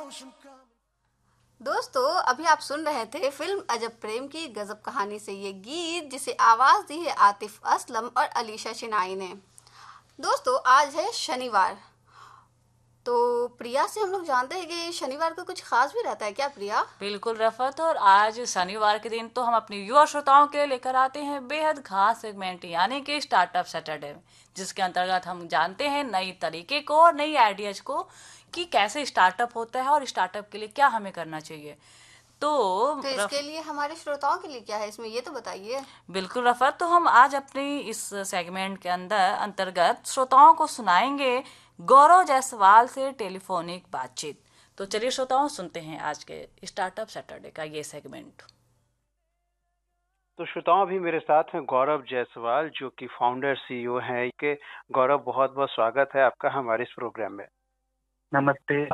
दोस्तों, अभी आप सुन रहे थे फिल्म अजब प्रेम की गजब कहानी से ये गीत, जिसे आवाज दी है आतिफ असलम और अलीशा चिनाई ने। दोस्तों, आज है शनिवार, तो प्रिया से हम लोग जानते हैं कि शनिवार को कुछ खास भी रहता है क्या प्रिया? बिल्कुल रफत। और आज शनिवार के दिन तो हम अपने युवा श्रोताओं के लिए लेकर आते हैं बेहद खास सेगमेंट, यानी कि स्टार्टअप सैटरडे, जिसके अंतर्गत हम जानते हैं नई तरीके को और नई आइडियाज को कि कैसे स्टार्टअप होता है और स्टार्टअप के लिए क्या हमें करना चाहिए। तो तो इसके लिए हमारे श्रोताओं के लिए क्या है इसमें, ये तो बताइए। बिल्कुल रफत, तो हम आज अपनी इस सेगमेंट के अंतर्गत श्रोताओं को सुनाएंगे गौरव जायसवाल से टेलीफोनिक बातचीत। तो चलिए श्रोताओं, सुनते हैं आज के स्टार्टअप सैटरडे का ये सेगमेंट। तो श्रोताओं, अभी मेरे साथ हैं गौरव जायसवाल, जो कि फाउंडर सीईओ हैं। के गौरव, बहुत बहुत स्वागत है आपका हमारे इस प्रोग्राम में। नमस्ते।